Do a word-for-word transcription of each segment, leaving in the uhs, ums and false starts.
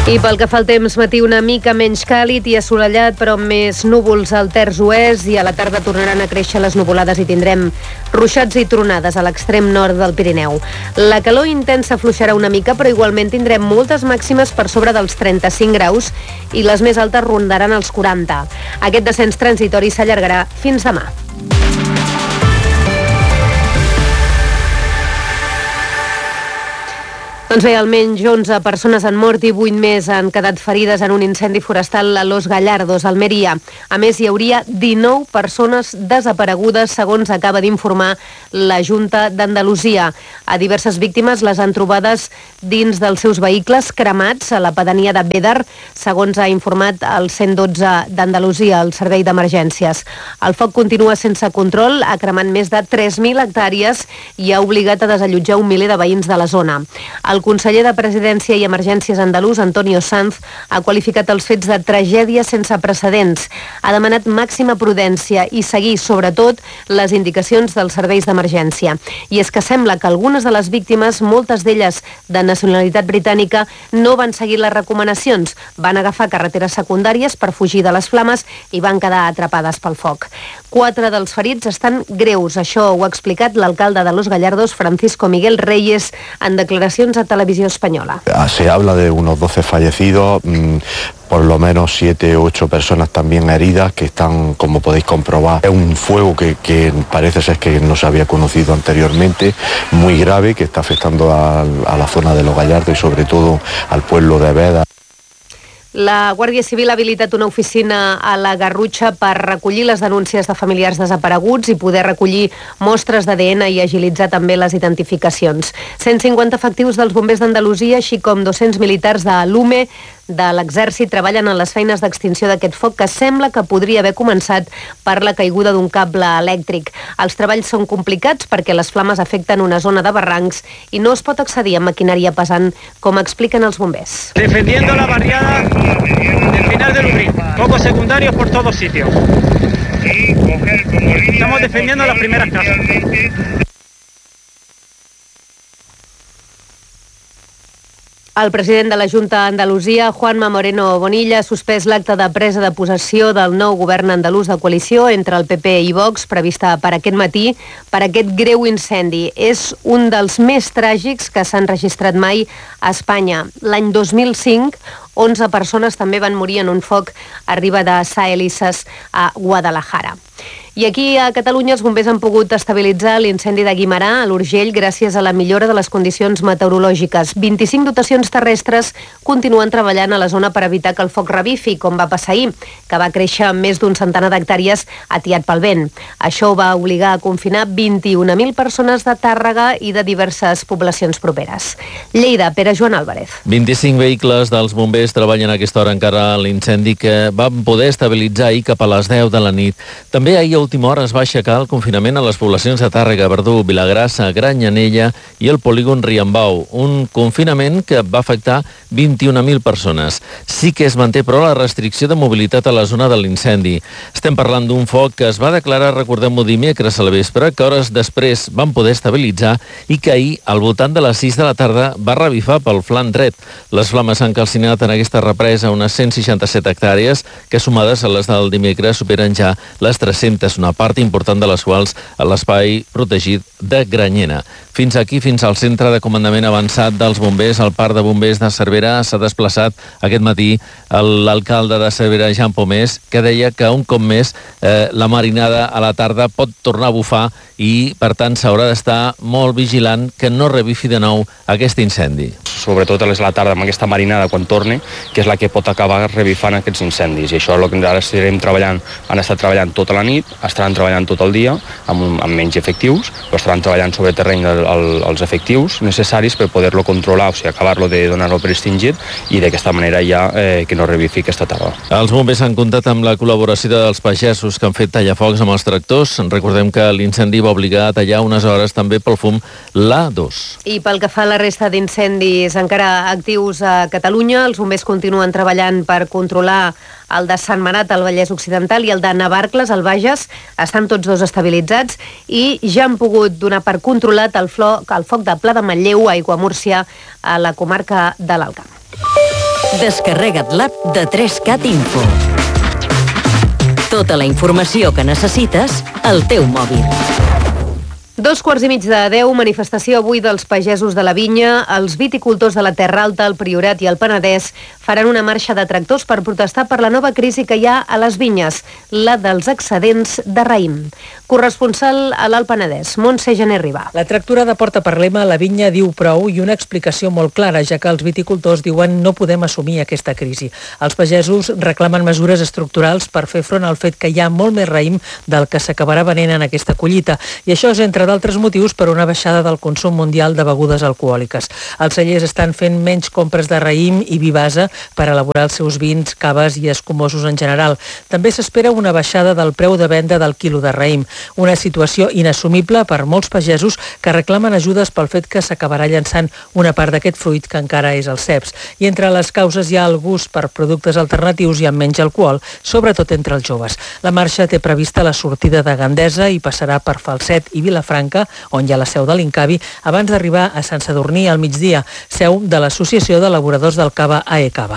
I pel que fa al temps, matí una mica menys càlid i assolellat, però amb més núvols al terç oest, i a la tarda tornaran a créixer les nuvolades i tindrem ruixats i tronades a l'extrem nord del Pirineu. La calor intensa afluixarà una mica, però igualment tindrem moltes màximes per sobre dels trenta-cinc graus i les més altes rondaran els quaranta. Aquest descens transitori s'allargarà fins demà. Doncs bé, almenys onze persones han mort i vuit més han quedat ferides en un incendi forestal a Los Gallardos, Almeria. A més, hi hauria dinou persones desaparegudes, segons acaba d'informar la Junta d'Andalusia. A diverses víctimes les han trobades dins dels seus vehicles cremats a la pedania de Bédar, segons ha informat el cent dotze d'Andalusia, el servei d'emergències. El foc continua sense control, ha cremat més de tres mil hectàrees i ha obligat a desallotjar un miler de veïns de la zona. El conseller de Presidència i Emergències andalús, Antonio Sanz, ha qualificat els fets de tragèdia sense precedents. Ha demanat màxima prudència i seguir, sobretot, les indicacions dels serveis d'emergència. I és que sembla que algunes de les víctimes, moltes d'elles de nacionalitat britànica, no van seguir les recomanacions. Van agafar carreteres secundàries per fugir de les flames i van quedar atrapades pel foc. Quatre dels ferits estan greus. Això ho ha explicat l'alcalde de Los Gallardos, Francisco Miguel Reyes, en declaracions a Televisión Española. Se habla de unos doce fallecidos, mmm, por lo menos siete u ocho personas también heridas que están, como podéis comprobar, es un fuego que, que parece ser que no se había conocido anteriormente, muy grave, que está afectando a, a la zona de Los Gallardos y sobre todo al pueblo de Bédar. La Guàrdia Civil ha habilitat una oficina a la Garrotxa per recollir les denúncies de familiars desapareguts i poder recollir mostres d'A D N i agilitzar també les identificacions. cent cinquanta efectius dels bombers d'Andalusia, així com dos-cents militars de l'U M E, de l'Exèrcit, treballen en les feines d'extinció d'aquest foc que sembla que podria haver començat per la caiguda d'un cable elèctric. Els treballs són complicats perquè les flames afecten una zona de barrancs i no es pot accedir amb maquinària pesant, com expliquen els bombers. Defendiendo la barriada del final del Ubrín, focos secundarios por todos sitios. Estamos defendiendo las primeras casas. El president de la Junta d'Andalusia, Juanma Moreno Bonilla, ha suspès l'acte de presa de possessió del nou govern andalús de coalició entre el P P i Vox, prevista per aquest matí, per aquest greu incendi. És un dels més tràgics que s'han registrat mai a Espanya. L'any dos mil cinc, onze persones també van morir en un foc a riba de Sa Elises, a Guadalajara. I aquí a Catalunya els bombers han pogut estabilitzar l'incendi de Guimerà, a l'Urgell, gràcies a la millora de les condicions meteorològiques. vint-i-cinc dotacions terrestres continuen treballant a la zona per evitar que el foc revifi, com va passar ahir, que va créixer amb més d'un centenar d'hectàrees atiat pel vent. Això va obligar a confinar vint-i-una mil persones de Tàrrega i de diverses poblacions properes. Lleida, Pere Joan Álvarez. vint-i-cinc vehicles dels bombers treballen a aquesta hora encara a l'incendi que van poder estabilitzar ahir cap a les deu de la nit. També ahir a última hora es va aixecar el confinament a les poblacions de Tàrrega, Verdú, Vilagrassa, Granyanella i el polígon Riambau. Un confinament que va afectar vint-i-una mil persones. Sí que es manté, però, la restricció de mobilitat a la zona de l'incendi. Estem parlant d'un foc que es va declarar, recordem-ho, dimecres a la vespre, que hores després van poder estabilitzar i que ahir, al voltant de les sis de la tarda, va revifar pel flanc dret. Les flames han calcinat en aquesta represa unes cent seixanta-set hectàrees, que sumades a les del dimecres superen ja les tres-centes, una part important de les quals a l'espai protegit de Granyena. Fins aquí, fins al centre de comandament avançat dels bombers, al parc de bombers de Cervera, s'ha desplaçat aquest matí l'alcalde de Cervera, Jean Pomés, que deia que un cop més eh, la marinada a la tarda pot tornar a bufar i, per tant, s'haurà d'estar molt vigilant que no revifi de nou aquest incendi. Sobretot a la tarda, amb aquesta marinada, quan torni, que és la que pot acabar revifant aquests incendis. I això és el que ara estarem treballant. Han estat treballant tota la nit, estaran treballant tot el dia, amb, un, amb menys efectius, però estaran treballant sobre terreny el, el, els efectius necessaris per poder-lo controlar, o sigui, acabar-lo de donar-lo per extingit i d'aquesta manera ja eh, que no revifi aquesta tarda. Els bombers han comptat amb la col·laboració dels pagesos que han fet tallafocs amb els tractors. Recordem que l'incendi va obligar a tallar unes hores també pel fum l'A dos. I pel que fa a la resta d'incendis encara actius a Catalunya, els bombers continuen treballant per controlar el de Sant Manat, al Vallès Occidental, i el de Navarcles, al Bages. Estan tots dos estabilitzats i ja han pogut donar per controlat el, flor, el foc de Pla de Manlleu, a Aiguamúrcia, a la comarca de l'Alt Camp. Descarrega't l'app de tres cat Info. Tota la informació que necessites al teu mòbil. Dos quarts i mig de deu, manifestació avui dels pagesos de la vinya. Els viticultors de la Terra Alta, el Priorat i el Penedès faran una marxa de tractors per protestar per la nova crisi que hi ha a les vinyes, la dels excedents de raïm. Corresponsal a l'Alt Penedès, Montse Gené Ribà. La tractura de Porta per Lema, la vinya diu prou i una explicació molt clara, ja que els viticultors diuen no podem assumir aquesta crisi. Els pagesos reclamen mesures estructurals per fer front al fet que hi ha molt més raïm del que s'acabarà venent en aquesta collita, i això és entre d'altres motius per una baixada del consum mundial de begudes alcohòliques. Els cellers estan fent menys compres de raïm i vi base per elaborar els seus vins, caves i escumosos en general. També s'espera una baixada del preu de venda del quilo de raïm, una situació inassumible per molts pagesos que reclamen ajudes pel fet que s'acabarà llançant una part d'aquest fruit que encara és el ceps. I entre les causes hi ha el gust per productes alternatius i amb menys alcohol, sobretot entre els joves. La marxa té prevista la sortida de Gandesa i passarà per Falset i Vilafranca, on hi ha la seu de l'Incavi, abans d'arribar a Sant Sadurní al migdia, seu de l'Associació d'Elaboradors del Cava A E Cava.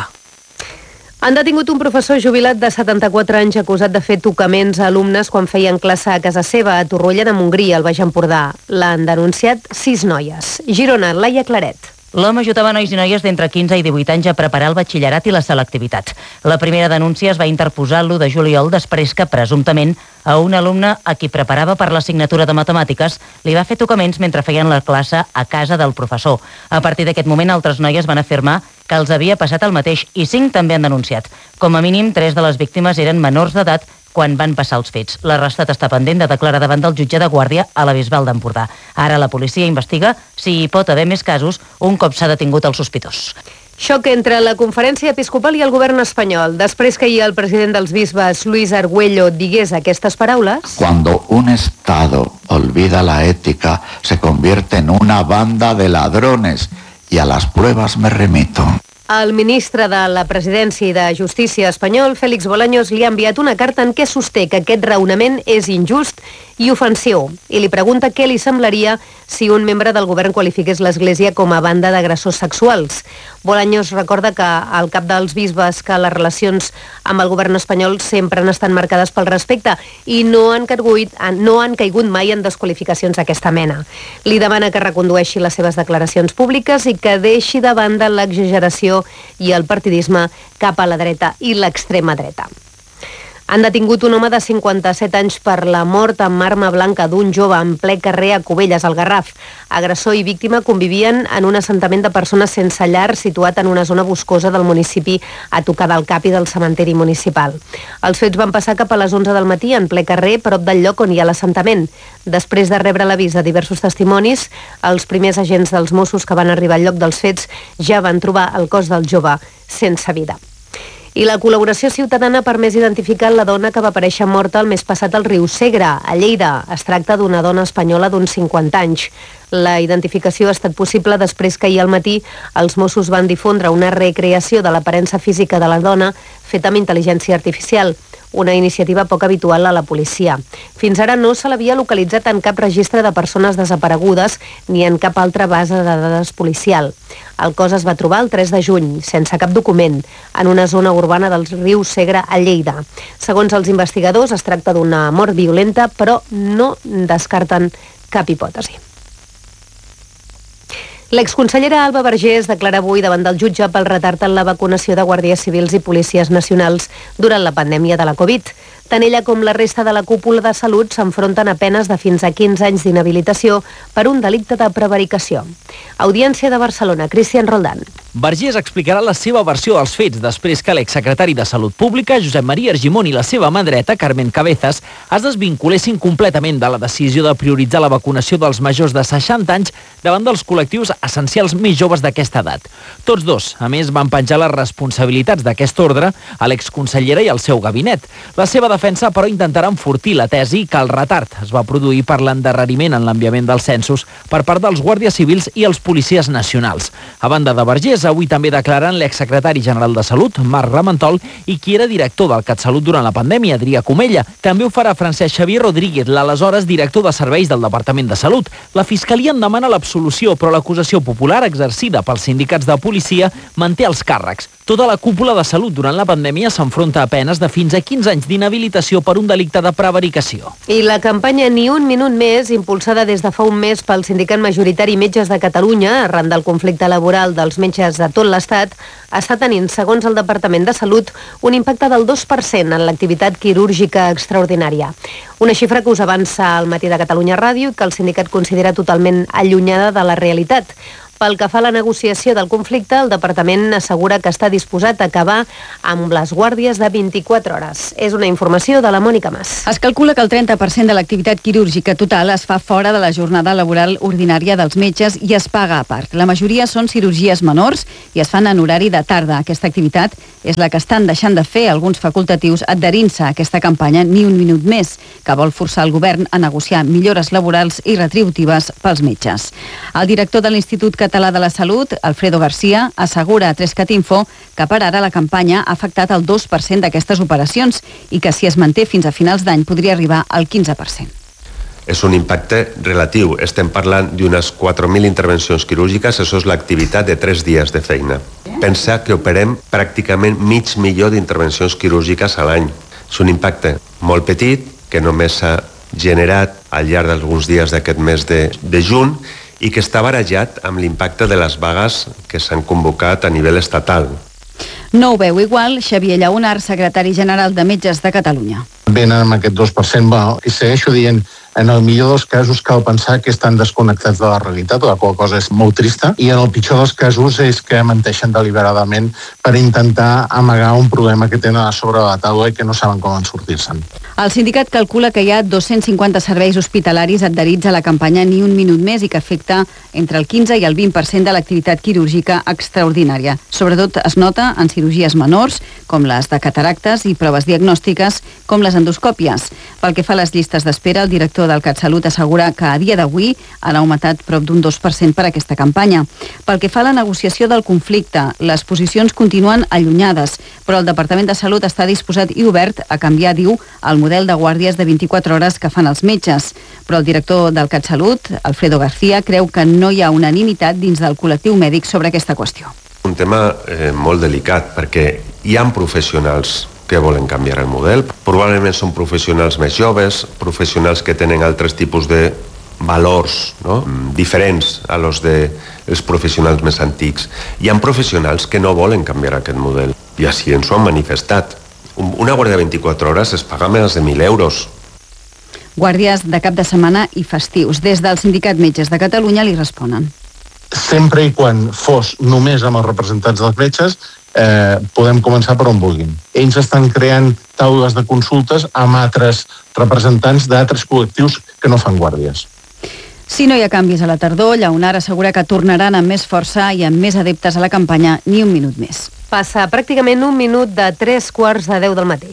Han detingut un professor jubilat de setanta-quatre anys acusat de fer tocaments a alumnes quan feien classe a casa seva, a Torroella de Montgrí, al Baix Empordà. L'han denunciat sis noies. Girona, Laia Claret. L'home ajudava nois i noies d'entre quinze i divuit anys a preparar el batxillerat i la selectivitat. La primera denúncia es va interposar l'u de juliol després que, presumptament, a un alumne a qui preparava per l'assignatura de matemàtiques li va fer tocaments mentre feien la classe a casa del professor. A partir d'aquest moment, altres noies van afirmar que els havia passat el mateix i cinc també han denunciat. Com a mínim, tres de les víctimes eren menors d'edat quan van passar els fets. L'arrestat està pendent de declarar davant del jutge de guàrdia a la Bisbal d'Empordà. Ara la policia investiga si hi pot haver més casos un cop s'ha detingut el sospitós. Xoc entre la Conferència Episcopal i el govern espanyol. Després que ahir el president dels bisbes, Luis Argüello, digués aquestes paraules... Cuando un Estado olvida la ética, se convierte en una banda de ladrones y a las pruebas me remito. El ministre de la Presidència i de Justícia espanyol, Félix Bolaños, li ha enviat una carta en què sosté que aquest raonament és injust i ofensiu i li pregunta què li semblaria si un membre del govern qualifiqués l'Església com a banda d'agressors sexuals. Bolaños recorda que al cap dels bisbes que les relacions amb el govern espanyol sempre han estat marcades pel respecte i no han caigut, no han caigut mai en desqualificacions d'aquesta mena. Li demana que recondueixi les seves declaracions públiques i que deixi de banda l'exageració i el partidisme cap a la dreta i l'extrema dreta. Han detingut un home de cinquanta-set anys per la mort amb arma blanca d'un jove en ple carrer a Cubelles, al Garraf. Agressor i víctima convivien en un assentament de persones sense llar situat en una zona boscosa del municipi a tocar del cap i del cementeri municipal. Els fets van passar cap a les onze del matí en ple carrer, prop del lloc on hi ha l'assentament. Després de rebre l'avís de diversos testimonis, els primers agents dels Mossos que van arribar al lloc dels fets ja van trobar el cos del jove sense vida. I la col·laboració ciutadana ha permès identificar la dona que va aparèixer morta el mes passat al riu Segre, a Lleida. Es tracta d'una dona espanyola d'uns cinquanta anys. La identificació ha estat possible després que ahir al matí els Mossos van difondre una recreació de l'aparença física de la dona feta amb intel·ligència artificial, una iniciativa poc habitual a la policia. Fins ara no se l'havia localitzat en cap registre de persones desaparegudes ni en cap altra base de dades policial. El cos es va trobar el tres de juny, sense cap document, en una zona urbana del riu Segre a Lleida. Segons els investigadors, es tracta d'una mort violenta, però no descarten cap hipòtesi. L'exconsellera Alba Vergés declara avui davant del jutge pel retard en la vacunació de guàrdies civils i policies nacionals durant la pandèmia de la Covid. Tant ella com la resta de la cúpula de salut s'enfronten a penes de fins a quinze anys d'inhabilitació per un delicte de prevaricació. Audiència de Barcelona, Cristian Roldán. Vergés explicarà la seva versió dels fets després que l'exsecretari de Salut Pública, Josep Maria Argimon, i la seva mà dreta, Carmen Cabezas, es desvinculessin completament de la decisió de prioritzar la vacunació dels majors de seixanta anys davant dels col·lectius essencials més joves d'aquesta edat. Tots dos, a més, van penjar les responsabilitats d'aquest ordre a l'exconsellera i al seu gabinet. La seva defensa, però, intentarà enfortir la tesi que el retard es va produir per l'endarreriment en l'enviament dels censos per part dels guàrdies civils i els policies nacionals. A banda de Vergés, avui també declaren l'exsecretari general de Salut, Marc Ramentol, i qui era director del CatSalut durant la pandèmia, Adrià Comella. També ho farà Francesc Xavier Rodríguez, l'aleshores director de serveis del Departament de Salut. La Fiscalia en demana l'absolució, però l'acusació popular exercida pels sindicats de policia manté els càrrecs. Tota la cúpula de Salut durant la pandèmia s'enfronta a penes de fins a quinze anys d'inhabilitació per un delicte de prevaricació. I la campanya Ni un minut més, impulsada des de fa un mes pel sindicat majoritari Metges de Catalunya, arran del conflicte laboral dels metges de tot l'Estat, està tenint, segons el Departament de Salut, un impacte del dos per cent en l'activitat quirúrgica extraordinària. Una xifra que us avança al Matí de Catalunya Ràdio i que el sindicat considera totalment allunyada de la realitat. Pel que fa a la negociació del conflicte, el departament assegura que està disposat a acabar amb les guàrdies de vint-i-quatre hores. És una informació de la Mònica Mas. Es calcula que el trenta per cent de l'activitat quirúrgica total es fa fora de la jornada laboral ordinària dels metges i es paga a part. La majoria són cirurgies menors i es fan en horari de tarda. Aquesta activitat és la que estan deixant de fer alguns facultatius adherint-se a aquesta campanya Ni un minut més, que vol forçar el govern a negociar millores laborals i retributives pels metges. El director de l'Institut Català de la Salut, Alfredo García, assegura a trescat info que per ara la campanya ha afectat el dos per cent d'aquestes operacions i que si es manté fins a finals d'any podria arribar al quinze per cent. És un impacte relatiu. Estem parlant d'unes quatre mil intervencions quirúrgiques, això és l'activitat de tres dies de feina. Pensa que operem pràcticament mig milió d'intervencions quirúrgiques a l'any. És un impacte molt petit que només s'ha generat al llarg d'alguns dies d'aquest mes de, de juny i que està barejat amb l'impacte de les vagues que s'han convocat a nivell estatal. No ho veu igual Xavier Llaunar, secretari general de Metges de Catalunya. Venen amb aquest dos per cent, bueno, i segueixo dient, en el millor dels casos cal pensar que estan desconnectats de la realitat, la qual cosa és molt trista, i en el pitjor dels casos és que menteixen deliberadament per intentar amagar un problema que tenen a sobre la taula i que no saben com en sortir-se'n. El sindicat calcula que hi ha dos-cents cinquanta serveis hospitalaris adherits a la campanya Ni un minut més i que afecta entre el quinze i el vint per cent de l'activitat quirúrgica extraordinària. Sobretot es nota en cirurgies menors, com les de cataractes, i proves diagnòstiques, com les endoscòpies. Pel que fa a les llistes d'espera, el director del CatSalut assegura que a dia d'avui han augmentat prop d'un dos per cent per aquesta campanya. Pel que fa a la negociació del conflicte, les posicions continuen allunyades, però el Departament de Salut està disposat i obert a canviar, diu, el model de guàrdies de vint-i-quatre hores que fan els metges. Però el director del CatSalut, Alfredo García, creu que no hi ha unanimitat dins del col·lectiu mèdic sobre aquesta qüestió. Un tema eh, molt delicat, perquè hi ha professionals que volen canviar el model. Probablement són professionals més joves, professionals que tenen altres tipus de valors, no? diferents a los de els professionals més antics. Hi ha professionals que no volen canviar aquest model i així ens ho han manifestat. Una guàrdia de vint-i-quatre hores es paga més de mil euros. Guàrdies de cap de setmana i festius. Des del Sindicat Metges de Catalunya li responen. Sempre i quan fos només amb els representants dels metges, eh, podem començar per on vulguin. Ells estan creant taules de consultes amb altres representants d'altres col·lectius que no fan guàrdies. Si no hi ha canvis a la tardor, Llaunar assegura que tornaran amb més força i amb més adeptes a la campanya Ni un minut més. Passa pràcticament un minut de tres quarts de deu del matí.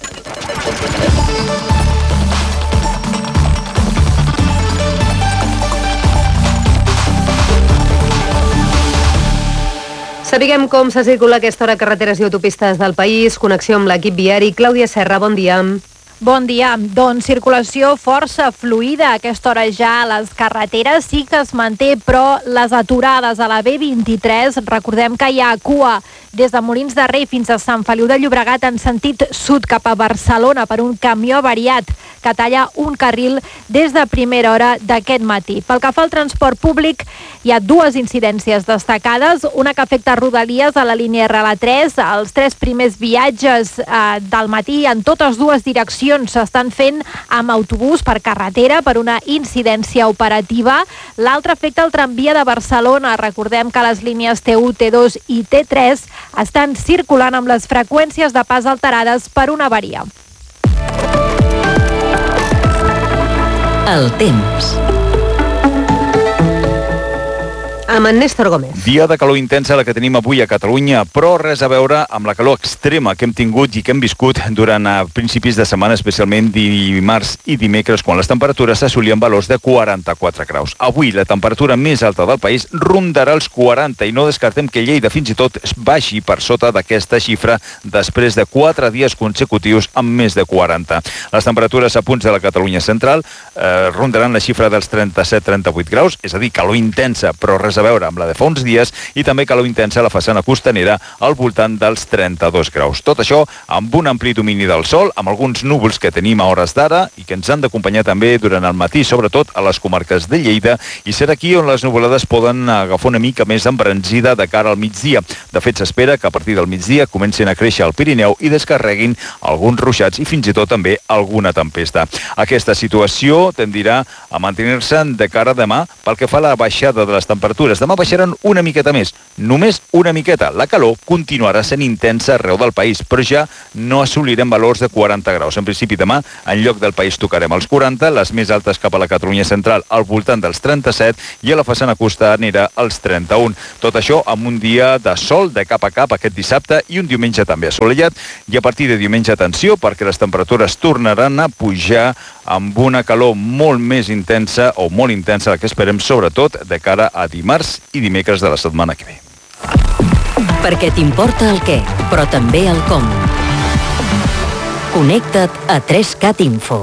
Sapiguem com se circula a aquesta hora a carreteres i autopistes del país. Connexió amb l'equip viari. Clàudia Serra, bon dia. Bon dia. Doncs circulació força fluida a aquesta hora ja a les carreteres. Sí que es manté, però les aturades a la B vint-i-tres, recordem que hi ha cua des de Molins de Rei fins a Sant Feliu de Llobregat en sentit sud cap a Barcelona per un camió avariat que talla un carril des de primera hora d'aquest matí. Pel que fa al transport públic, hi ha dues incidències destacades, una que afecta Rodalies a la línia R L tres. Els tres primers viatges eh, del matí en totes dues direccions s'estan fent amb autobús per carretera per una incidència operativa. L'altra afecta el tramvia de Barcelona. Recordem que les línies T u, T dos i T tres estan circulant amb les freqüències de pas alterades per una avaria. El temps. Amb en Néstor Gómez. Dia de calor intensa la que tenim avui a Catalunya, però res a veure amb la calor extrema que hem tingut i que hem viscut durant a principis de setmana, especialment dimarts i dimecres, quan les temperatures s'assolien valors de quaranta-quatre graus. Avui la temperatura més alta del país rondarà els quaranta i no descartem que Lleida fins i tot baixi per sota d'aquesta xifra després de quatre dies consecutius amb més de quaranta. Les temperatures a punts de la Catalunya central eh, rondaran la xifra dels trenta-set a trenta-vuit graus, és a dir, calor intensa, però res a veure amb la de fa uns dies, i també calor intensa a la façana costanera al voltant dels trenta-dos graus. Tot això amb un ampli domini del sol, amb alguns núvols que tenim a hores d'ara i que ens han d'acompanyar també durant el matí, sobretot a les comarques de Lleida, i serà aquí on les nuvolades poden agafar una mica més embranzida de cara al migdia. De fet, s'espera que a partir del migdia comencin a créixer al Pirineu i descarreguin alguns ruixats i fins i tot també alguna tempesta. Aquesta situació tendirà a mantenir-se de cara a demà pel que fa a la baixada de les temperatures. Demà baixaran una miqueta més, només una miqueta. La calor continuarà sent intensa arreu del país, però ja no assolirem valors de quaranta graus. En principi demà, en lloc del país tocarem els quaranta, les més altes cap a la Catalunya central al voltant dels trenta-set i a la façana costanera als trenta-un. Tot això amb un dia de sol de cap a cap aquest dissabte i un diumenge també assolellat, i a partir de diumenge, atenció, perquè les temperatures tornaran a pujar amb una calor molt més intensa o molt intensa, la que esperem sobretot de cara a dimarts i dimecres de la setmana que ve. Perquè t'importa el què, però també el com. Connecta't a tres cat Info.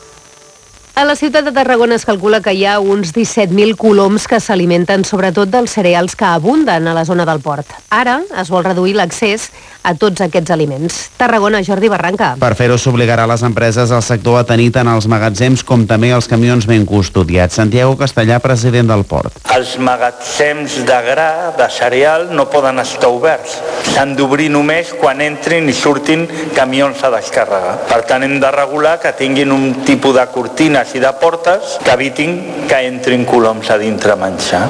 A la ciutat de Tarragona es calcula que hi ha uns disset mil coloms que s'alimenten sobretot dels cereals que abunden a la zona del port. Ara es vol reduir l'accés a tots aquests aliments. Tarragona, Jordi Barranca. Per fer-ho s'obligarà les empreses del sector a tenir tant els magatzems com també els camions ben custodiats. Santiago Castellà, president del port. Els magatzems de gra, de cereal, no poden estar oberts. S'han d'obrir només quan entrin i surtin camions a descàrrega. Per tant, hem de regular que tinguin un tipus de cortines i de portes que evitin que entrin coloms a dintre a menjar.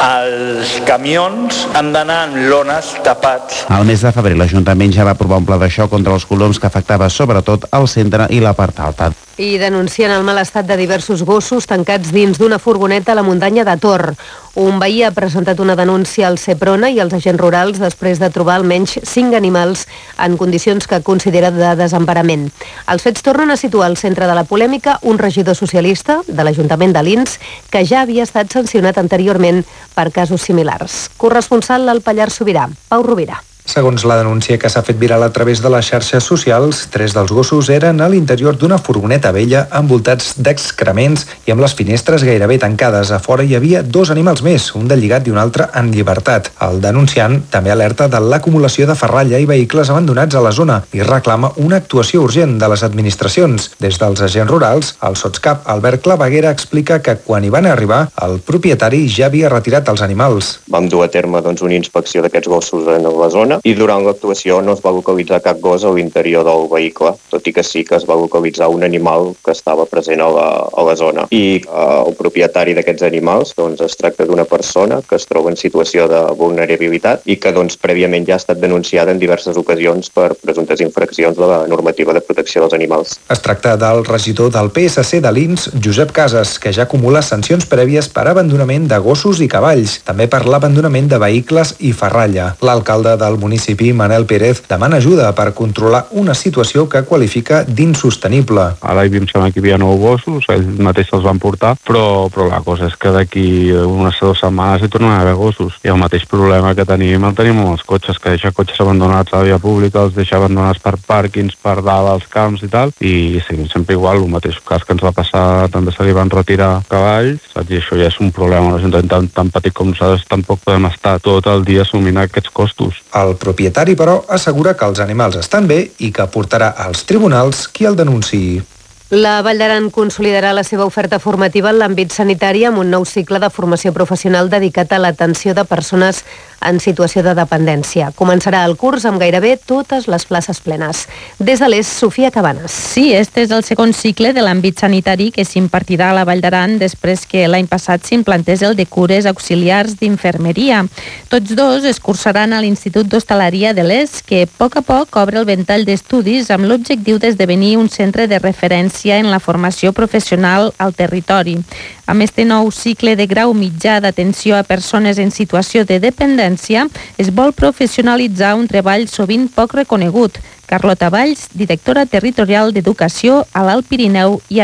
Els camions han d'anar amb lones tapats. Al mes de febrer l'Ajuntament ja va aprovar un pla de xoc contra els coloms que afectava sobretot el centre i la part alta. I denuncien el mal estat de diversos gossos tancats dins d'una furgoneta a la muntanya de Tor. Un veí ha presentat una denúncia al Seprona i als agents rurals després de trobar almenys cinc animals en condicions que considera de desemparament. Els fets tornen a situar al centre de la polèmica un regidor socialista de l'Ajuntament de Lins que ja havia estat sancionat anteriorment per casos similars. Corresponsal al Pallars Sobirà, Pau Rovira. Segons la denúncia que s'ha fet viral a través de les xarxes socials, tres dels gossos eren a l'interior d'una furgoneta vella envoltats d'excrements i amb les finestres gairebé tancades. A fora hi havia dos animals més, un de lligat i un altre en llibertat. El denunciant també alerta de l'acumulació de ferralla i vehicles abandonats a la zona i reclama una actuació urgent de les administracions. Des dels agents rurals, el sotscap Albert Claveguera explica que quan hi van arribar, el propietari ja havia retirat els animals. Vam dur a terme doncs, una inspecció d'aquests gossos en la zona i durant l'actuació no es va localitzar cap gos a l'interior del vehicle, tot i que sí que es va localitzar un animal que estava present a la, a la zona. I eh, el propietari d'aquests animals doncs, es tracta d'una persona que es troba en situació de vulnerabilitat i que doncs, prèviament ja ha estat denunciada en diverses ocasions per presumptes infraccions de la normativa de protecció dels animals. Es tracta del regidor del P S C de Lins, Josep Casas, que ja acumula sancions prèvies per abandonament de gossos i cavalls, també per l'abandonament de vehicles i ferralla. L'alcalde del municipi, Manel Pérez, demana ajuda per controlar una situació que qualifica d'insostenible. A l'A I B I em sembla que hi havia nou gossos, ells mateixos els van portar, però, però la cosa és que d'aquí unes dues setmanes hi tornen a haver gossos. I el mateix problema que tenim el tenim amb els cotxes, que deixa cotxes abandonats a la via pública, els deixa abandonats per pàrquings, per dalt als camps i tal, i sí, sempre igual, el mateix cas que ens va passar, també se li van retirar cavalls, saps? I això ja és un problema. L'Ajuntament tan, tan petit com nosaltres tampoc podem estar tot el dia assumint aquests costos. El propietari, però, assegura que els animals estan bé i que portarà als tribunals qui el denunciï. La Vall d'Aran consolidarà la seva oferta formativa en l'àmbit sanitari amb un nou cicle de formació professional dedicat a l'atenció de persones en situació de dependència. Començarà el curs amb gairebé totes les places plenes. Des de l'Est, Sofia Cabanes. Sí, este és el segon cicle de l'àmbit sanitari que s'impartirà a la Vall d'Aran després que l'any passat s'implantés el de cures auxiliars d'infermeria. Tots dos es cursaran a l'Institut d'Hostaleria de l'Est, que a poc a poc obre el ventall d'estudis amb l'objectiu d'esdevenir un centre de referència en la formació professional al territori. Amb este nou cicle de grau mitjà d'atenció a persones en situació de dependència, es vol professionalitzar un treball sovint poc reconegut. Carlota Valls, directora territorial d'Educació a l'Alt Pirineu i Aran.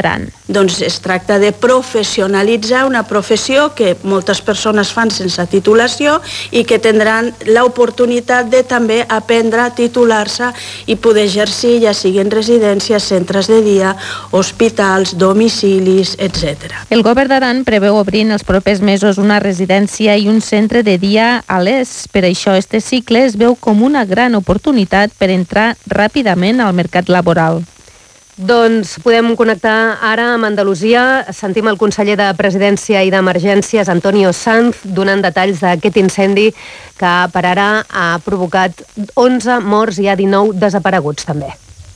doncs es tracta de professionalitzar una professió que moltes persones fan sense titulació i que tindran l'oportunitat de també aprendre a titular-se i poder exercir, ja siguin residències, centres de dia, hospitals, domicilis, etcètera. El govern d'Aran preveu obrir en els propers mesos una residència i un centre de dia a l'Es. Per això, este cicle es veu com una gran oportunitat per entrar ràpidament al mercat laboral. Doncs podem connectar ara amb Andalusia. Sentim el conseller de Presidència i d'Emergències, Antonio Sanz, donant detalls d'aquest incendi que per ara ha provocat onze morts i hi ha dinou desapareguts també.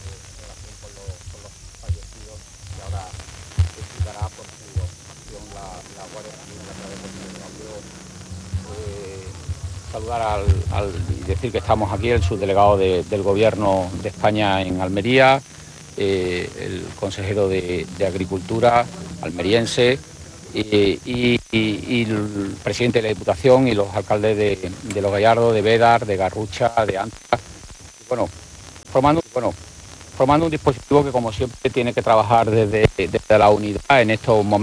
Saludar al, al y decir que estamos aquí, el subdelegado de, del Gobierno de España en Almería, eh, el consejero de, de Agricultura almeriense eh, y, y, y el presidente de la Diputación y los alcaldes de, de Los Gallardos, de Bédar, de Garrucha, de Anta. Bueno, formando, bueno, formando un dispositivo que como siempre tiene que trabajar desde, desde la unidad en estos momentos.